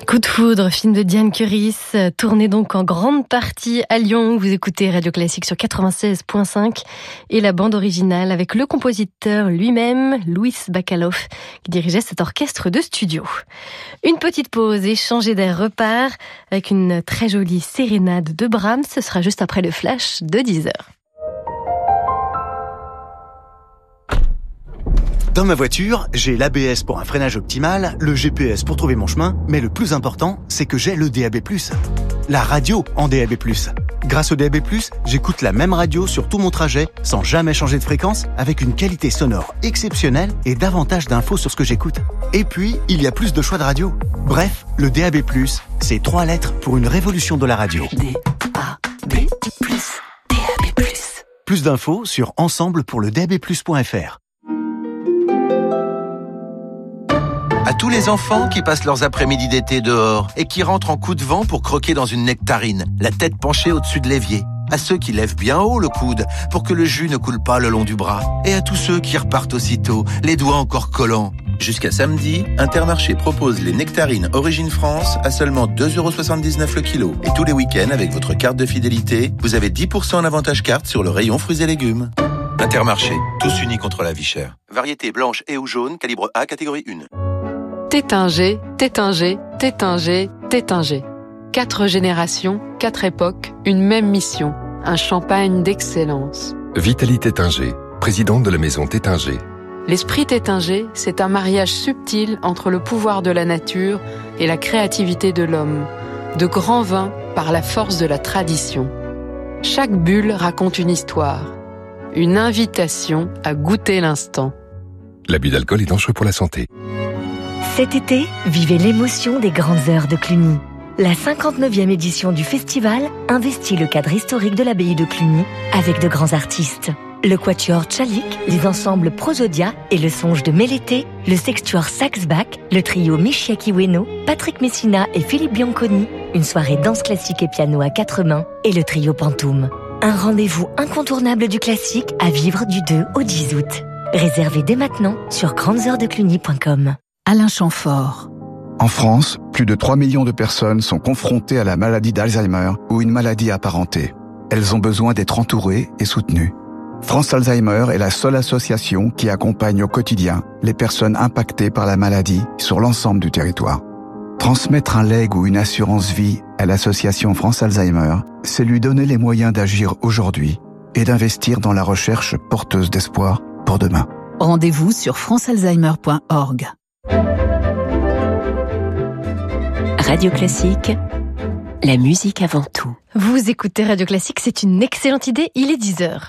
Coup de foudre, film de Diane Curis, tourné donc en grande partie à Lyon. Vous écoutez Radio Classique sur 96.5 et la bande originale avec le compositeur lui-même, Louis Bacalov, qui dirigeait cet orchestre de studio. Une petite pause et changer d'air repart avec une très jolie sérénade de Brahms. Ce sera juste après le flash de 10h. Dans ma voiture, j'ai l'ABS pour un freinage optimal, le GPS pour trouver mon chemin, mais le plus important, c'est que j'ai le DAB+. La radio en DAB+. Grâce au DAB+, j'écoute la même radio sur tout mon trajet, sans jamais changer de fréquence, avec une qualité sonore exceptionnelle et davantage d'infos sur ce que j'écoute. Et puis, il y a plus de choix de radio. Bref, le DAB+, c'est 3 lettres pour une révolution de la radio. DAB+, DAB+. Plus d'infos sur ensemblepourledabplus.fr. À tous les enfants qui passent leurs après-midi d'été dehors et qui rentrent en coup de vent pour croquer dans une nectarine, la tête penchée au-dessus de l'évier. À ceux qui lèvent bien haut le coude pour que le jus ne coule pas le long du bras. Et à tous ceux qui repartent aussitôt, les doigts encore collants. Jusqu'à samedi, Intermarché propose les nectarines Origine France à seulement 2,79€ le kilo. Et tous les week-ends, avec votre carte de fidélité, vous avez 10% en avantage carte sur le rayon fruits et légumes. Intermarché, tous unis contre la vie chère. Variété blanche et ou jaune, calibre A, catégorie 1. Tétinger, Tétinger, Tétinger, Tétinger. 4 générations, 4 époques, une même mission. Un champagne d'excellence. Vitalie Tétinger, présidente de la maison Tétinger. L'esprit Tétinger, c'est un mariage subtil entre le pouvoir de la nature et la créativité de l'homme. De grands vins par la force de la tradition. Chaque bulle raconte une histoire. Une invitation à goûter l'instant. L'abus d'alcool est dangereux pour la santé. Cet été, vivez l'émotion des grandes heures de Cluny. La 59e édition du festival investit le cadre historique de l'abbaye de Cluny avec de grands artistes. Le quatuor Tchalik, les ensembles Prosodia et le songe de Melete, le sextuor Saxback, le trio Michiaki Ueno, Patrick Messina et Philippe Bianconi, une soirée danse classique et piano à 4 mains et le trio Pantoum. Un rendez-vous incontournable du classique à vivre du 2 au 10 août. Réservez dès maintenant sur grandesheuresdecluny.com. Alain Chamfort. En France, plus de 3 millions de personnes sont confrontées à la maladie d'Alzheimer ou une maladie apparentée. Elles ont besoin d'être entourées et soutenues. France Alzheimer est la seule association qui accompagne au quotidien les personnes impactées par la maladie sur l'ensemble du territoire. Transmettre un legs ou une assurance vie à l'association France Alzheimer, c'est lui donner les moyens d'agir aujourd'hui et d'investir dans la recherche porteuse d'espoir pour demain. Rendez-vous sur francealzheimer.org. Radio Classique, la musique avant tout. Vous écoutez Radio Classique, c'est une excellente idée, il est 10h.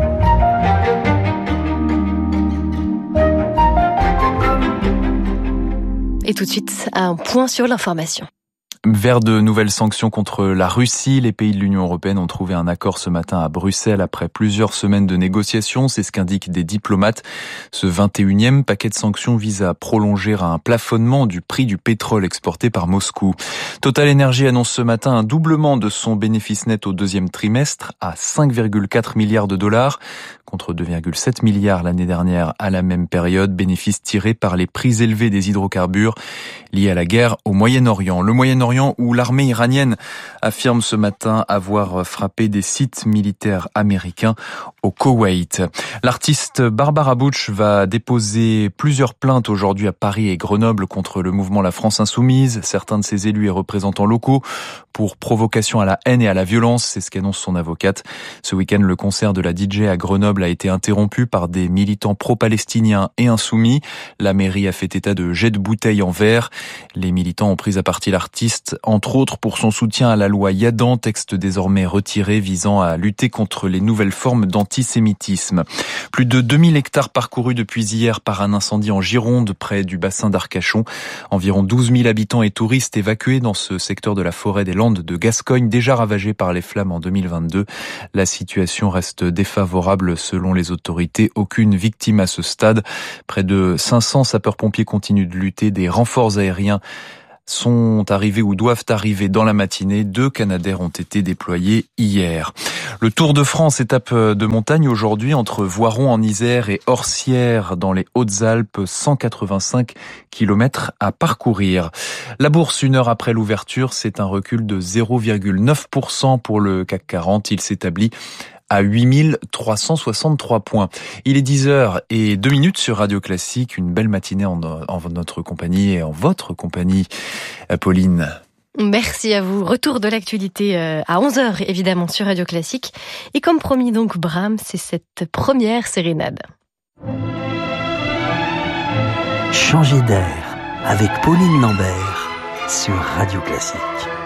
Et tout de suite, un point sur l'information. Vers de nouvelles sanctions contre la Russie, les pays de l'Union européenne ont trouvé un accord ce matin à Bruxelles après plusieurs semaines de négociations. C'est ce qu'indiquent des diplomates. Ce 21e paquet de sanctions vise à prolonger un plafonnement du prix du pétrole exporté par Moscou. Total Energy annonce ce matin un doublement de son bénéfice net au deuxième trimestre à 5,4 milliards de dollars contre 2,7 milliards l'année dernière à la même période. Bénéfice tiré par les prix élevés des hydrocarbures liés à la guerre au Moyen-Orient. Le Moyen-Orient où l'armée iranienne affirme ce matin avoir frappé des sites militaires américains au Koweït. L'artiste Barbara Bush va déposer plusieurs plaintes aujourd'hui à Paris et Grenoble contre le mouvement La France Insoumise, certains de ses élus et représentants locaux pour provocation à la haine et à la violence, c'est ce qu'annonce son avocate. Ce week-end, le concert de la DJ à Grenoble a été interrompu par des militants pro-palestiniens et insoumis. La mairie a fait état de jets de bouteilles en verre. Les militants ont pris à partie l'artiste, entre autres pour son soutien à la loi Yadan, texte désormais retiré visant à lutter contre les nouvelles formes d'antisémitisme. Plus de 2000 hectares parcourus depuis hier par un incendie en Gironde, près du bassin d'Arcachon. Environ 12 000 habitants et touristes évacués dans ce secteur de la forêt des Landes de Gascogne, déjà ravagé par les flammes en 2022. La situation reste défavorable selon les autorités. Aucune victime à ce stade. Près de 500 sapeurs-pompiers continuent de lutter. Des renforts aériens sont arrivés ou doivent arriver dans la matinée. 2 Canadair ont été déployés hier. Le Tour de France, étape de montagne aujourd'hui entre Voiron en Isère et Orsières dans les Hautes-Alpes, 185 km à parcourir. La bourse, 1 heure après l'ouverture, c'est un recul de 0,9% pour le CAC 40. Il s'établit à 8363 points. Il est 10h02 sur Radio Classique. Une belle matinée en notre compagnie et en votre compagnie, Pauline. Merci à vous. Retour de l'actualité à 11h, évidemment, sur Radio Classique. Et comme promis, donc, Brahms, c'est cette première sérénade. Changer d'air avec Pauline Lambert sur Radio Classique.